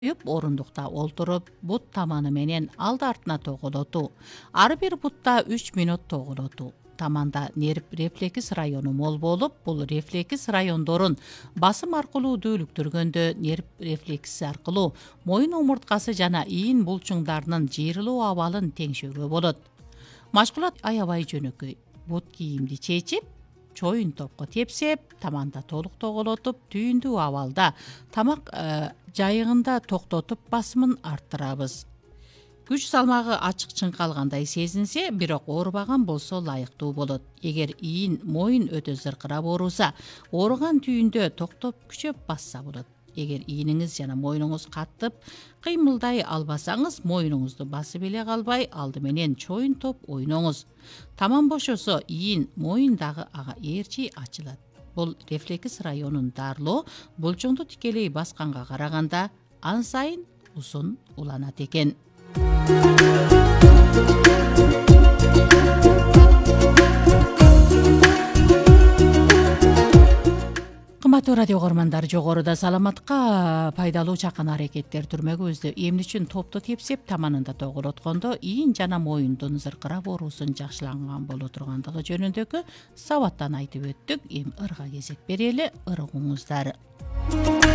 орундукта олтуруп бут таманы менен алды артына тоголотуу. Ар бир бутта 3 мүнөт тоголотуу. Таманда нерв рефлекс району мол болуп, бул рефлекс райондорун басым аркылуу дүүлүктүргөндө нерв рефлекси аркылуу моюн омурткасы жана ийин булчуңдарынын жыйрылуу абалын теңшөөгө болот. Машгулат аябай жөнөкөй. Бут кийимди чечип, чоюн топко тепсеп, таманда толук тоголотуп, түйүндүү абалда тамак жайыгында токтотуп басымын арттырабыз. Күч салмагы ачык чыңкалгандай сезинсе, бирок оорубаган болсо ылайыктуу болот. Эгер ийин моюн өтө зыркырап ооруса, ооруган түйүндө токтоп күчөп басса болот. Эгер ийниңиз жана моюнуңуз катып кыймылдай албасаңыз, моюнуңузду басып эле калбай, алды менен чоюн топ ойноңуз. Таман бошосо, ийин моюн дагы ага ээрчи ачылат. Бул рефлекс районун дарылоо булчуңду тикелей басканга караганда ан сайын узун уланат экен. Кымбаттуу радио көрөрмандар, жогоруда саламатка пайдалуу чакан аракеттер түрмөгүбүздө эмне үчүн топту тепсеп таманында тоголоткондо ийин жана моюндун зыркырап оорусун жакшыланган боло тургандыгы жөнүндөгү сабаттан айтып өттүк. Эми ырга кезек берели, ыргыңыздар.